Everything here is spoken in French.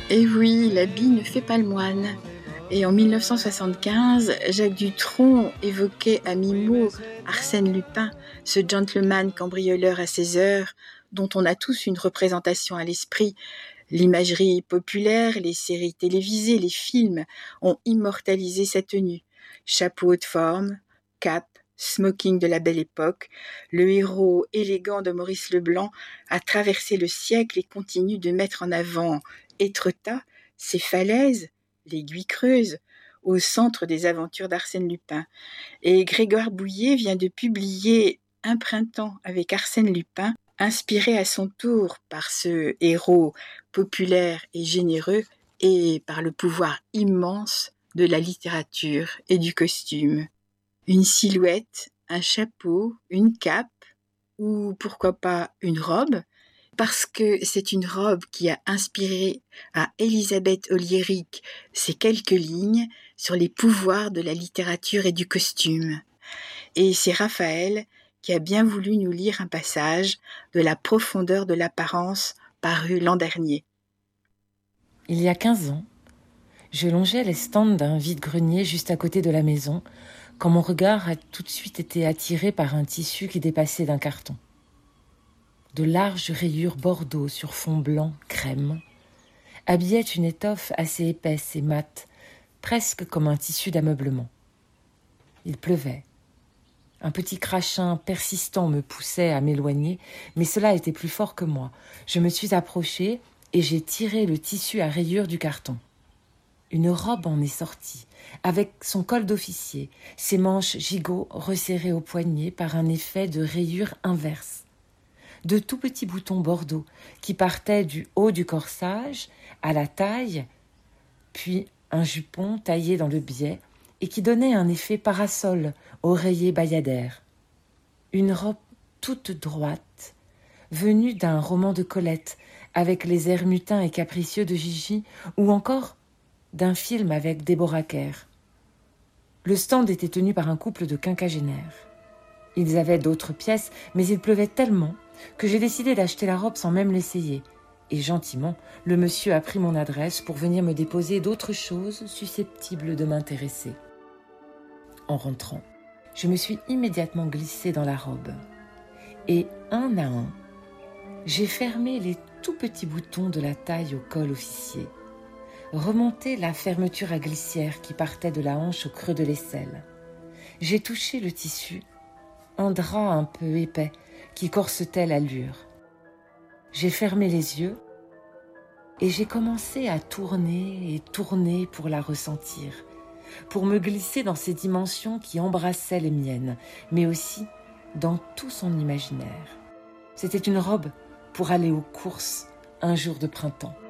Et oui, l'habit ne fait pas le moine. Et en 1975, Jacques Dutronc évoquait à mi-mot Arsène Lupin, ce gentleman cambrioleur à 16 heures, dont on a tous une représentation à l'esprit. L'imagerie populaire, les séries télévisées, les films ont immortalisé sa tenue. Chapeau haute forme, cape, smoking de la belle époque, le héros élégant de Maurice Leblanc a traversé le siècle et continue de mettre en avant Étretat, ses falaises, l'aiguille creuse, au centre des aventures d'Arsène Lupin. Et Grégoire Bouillet vient de publier Un printemps avec Arsène Lupin, inspiré à son tour par ce héros populaire et généreux et par le pouvoir immense de la littérature et du costume. Une silhouette, un chapeau, une cape ou pourquoi pas une robe, parce que c'est une robe qui a inspiré à Elisabeth Oliéric ces quelques lignes sur les pouvoirs de la littérature et du costume. Et c'est Raphaël qui a bien voulu nous lire un passage de La profondeur de l'apparence paru l'an dernier. Il y a 15 ans, je longeais les stands d'un vide-grenier juste à côté de la maison quand mon regard a tout de suite été attiré par un tissu qui dépassait d'un carton. De larges rayures bordeaux sur fond blanc crème habillaient une étoffe assez épaisse et mate, presque comme un tissu d'ameublement. Il pleuvait. Un petit crachin persistant me poussait à m'éloigner, mais cela était plus fort que moi. Je me suis approchée et j'ai tiré le tissu à rayures du carton. Une robe en est sortie, avec son col d'officier, ses manches gigots resserrées au poignet par un effet de rayures inverse. De tout petits boutons bordeaux qui partaient du haut du corsage à la taille, puis un jupon taillé dans le biais et qui donnait un effet parasol oreiller bayadère. Une robe toute droite, venue d'un roman de Colette avec les airs mutins et capricieux de Gigi, ou encore d'un film avec Deborah Kerr. Le stand était tenu par un couple de quinquagénaires. Ils avaient d'autres pièces, mais il pleuvait tellement que j'ai décidé d'acheter la robe sans même l'essayer. Et gentiment, le monsieur a pris mon adresse pour venir me déposer d'autres choses susceptibles de m'intéresser. En rentrant, je me suis immédiatement glissée dans la robe. Et un à un, j'ai fermé les tout petits boutons de la taille au col officier, remonté la fermeture à glissière qui partait de la hanche au creux de l'aisselle. J'ai touché le tissu, un drap un peu épais qui corsetait l'allure. J'ai fermé les yeux et j'ai commencé à tourner et tourner pour la ressentir, pour me glisser dans ces dimensions qui embrassaient les miennes, mais aussi dans tout son imaginaire. C'était une robe pour aller aux courses un jour de printemps.